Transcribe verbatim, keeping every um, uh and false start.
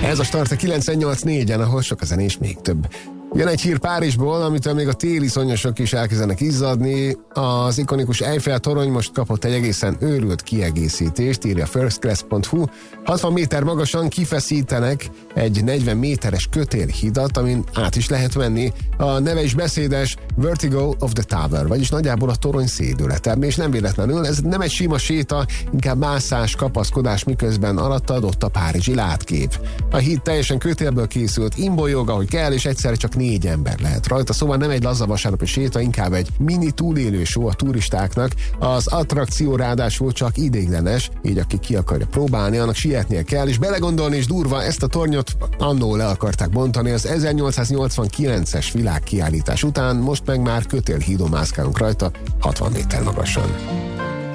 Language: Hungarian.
Ez a start a kilencvennyolc négyen, ahol sok a zenés, még több. Jön egy hír Párizsból, amitől még a téli szonyosok is elkezdenek izzadni. Az ikonikus Eiffel torony most kapott egy egészen őrült kiegészítést, írja first class pont hu. hatvan méter magasan kifeszítenek egy negyven méteres kötélhidat, amin át is lehet menni. A neve is beszédes, Vertigo of the Tower, vagyis nagyjából a torony szédülete. És nem véletlenül, ez nem egy sima séta, inkább mászás, kapaszkodás, miközben alatta adott a párizsi látkép. A híd teljesen kötélből készült, imbolyog, ahogy kell, és egyszerre csak négy ember lehet rajta, szóval nem egy laza vasárnapi séta, inkább egy mini túlélő show a turistáknak. Az attrakció ráadásul csak ideiglenes, így aki ki akarja próbálni, annak sietnie kell, és belegondolni is durva, ezt a tornyot annó le akarták bontani az ezernyolcszáznyolcvankilences világkiállítás után, most meg már kötélhídon mászkálunk rajta hatvan méter magasan.